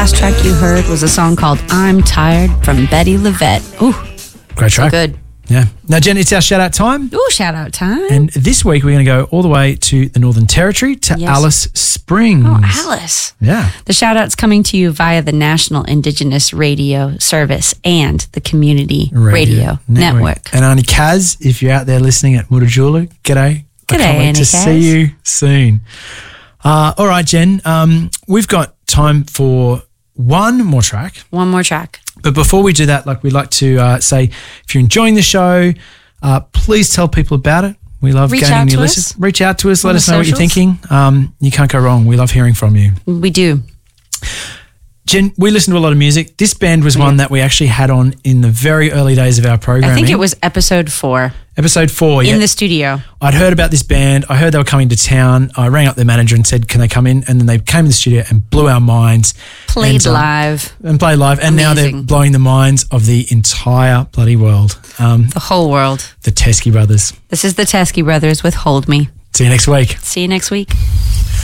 last track you heard was a song called I'm Tired from Betty LaVette. Ooh, great track. so good. Yeah. Now, Jen, it's our shout-out time. Ooh, shout-out time. And this week we're going to go all the way to the Northern Territory to Alice Springs. Oh, Alice. Yeah. The shout-out's coming to you via the National Indigenous Radio Service and the Community Radio Network. And Auntie Kaz, if you're out there listening at Mutijulu, g'day. I can't wait Auntie to Kaz. see you soon. All right, Jen, we've got time for one more track. One more track. But before we do that, we'd like to say, if you're enjoying the show, please tell people about it. We love gaining new listeners. Reach out to us. Let us know what you're thinking. You can't go wrong. We love hearing from you. We do. Jen, we listen to a lot of music. This band was one that we actually had on in the very early days of our programming. I think it was episode 4. Episode 4, yeah. In the studio. I'd heard about this band. I heard they were coming to town. I rang up their manager and said, can they come in? And then they came in the studio and blew our minds. Played live. And played live. And now they're blowing the minds of the entire bloody world. The whole world. The Teskey Brothers. This is the Teskey Brothers with Hold Me. See you next week. See you next week.